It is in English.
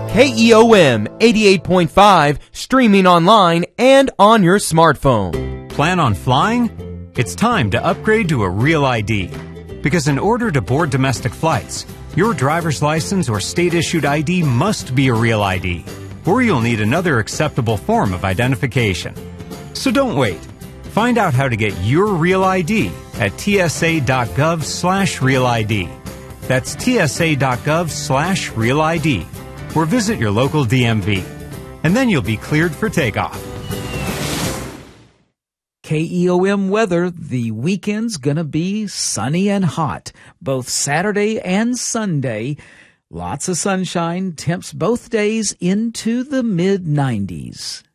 KEOM 88.5, streaming online and on your smartphone. Plan on flying? It's time to upgrade to a Real ID. Because in order to board domestic flights, your driver's license or state-issued ID must be a Real ID, or you'll need another acceptable form of identification. So don't wait. Find out how to get your Real ID at tsa.gov/Real ID. That's tsa.gov/Real ID. Or visit your local DMV. And then you'll be cleared for takeoff. KEOM weather, the weekend's gonna be sunny and hot, both Saturday and Sunday. Lots of sunshine, temps both days into the mid-90s.